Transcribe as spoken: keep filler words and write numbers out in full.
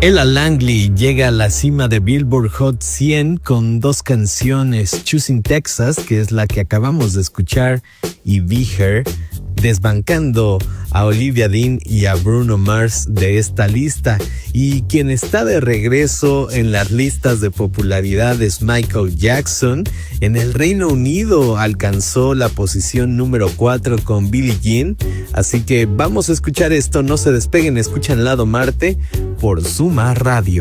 Ella Langley llega a la cima de Billboard Hot cien con dos canciones, Choosing Texas, que es la que acabamos de escuchar, y Be Her, desbancando a Olivia Dean y a Bruno Mars de esta lista. Y quien está de regreso en las listas de popularidad es Michael Jackson. En el Reino Unido alcanzó la posición número cuatro con Billie Jean. Así que vamos a escuchar esto, no se despeguen, escuchan Lado Marte por Suma Radio.